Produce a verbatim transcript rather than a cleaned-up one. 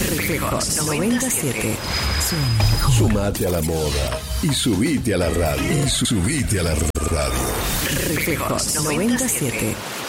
Reflejos noventa y siete. Sumate a la moda y subite a la radio. Y subite a la radio. Reflejos noventa y siete.